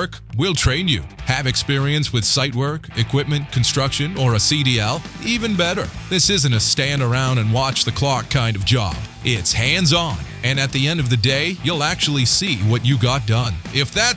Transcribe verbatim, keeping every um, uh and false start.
work? We'll train you. Have experience with site work, equipment, construction, or a C D L? Even better. This isn't a stand around and watch the clock kind of job. It's hands-on, and at the end of the day, you'll actually see what you got done. If that